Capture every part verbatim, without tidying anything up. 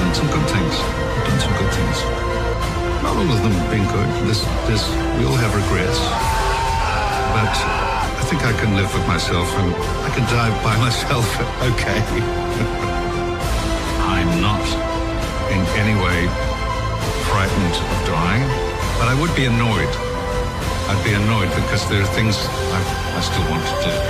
done some good things. I've done some good things. Not all of them have been good. There's, there's, we all have regrets. But I think I can live with myself and I can die by myself. Okay. I'm not in any way frightened of dying, but I would be annoyed. I'd be annoyed because there are things I, I still want to do.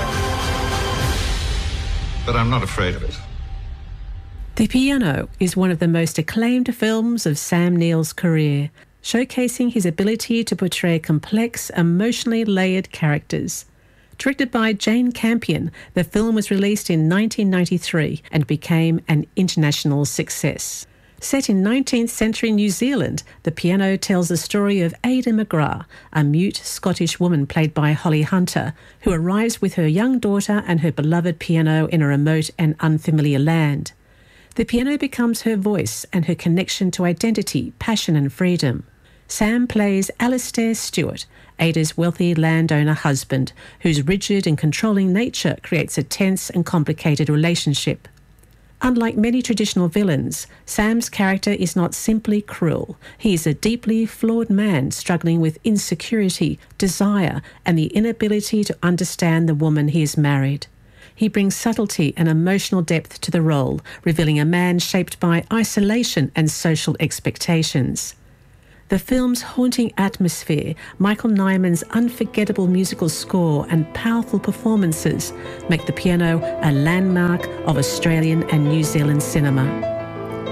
But I'm not afraid of it. The Piano is one of the most acclaimed films of Sam Neill's career, showcasing his ability to portray complex, emotionally layered characters. Directed by Jane Campion, the film was released in nineteen ninety-three and became an international success. Set in nineteenth century New Zealand, The Piano tells the story of Ada McGrath, a mute Scottish woman played by Holly Hunter, who arrives with her young daughter and her beloved piano in a remote and unfamiliar land. The piano becomes her voice and her connection to identity, passion and freedom. Sam plays Alastair Stewart, Ada's wealthy landowner husband, whose rigid and controlling nature creates a tense and complicated relationship. Unlike many traditional villains, Sam's character is not simply cruel. He is a deeply flawed man struggling with insecurity, desire, and the inability to understand the woman he has married. He brings subtlety and emotional depth to the role, revealing a man shaped by isolation and social expectations. The film's haunting atmosphere, Michael Nyman's unforgettable musical score and powerful performances make The Piano a landmark of Australian and New Zealand cinema.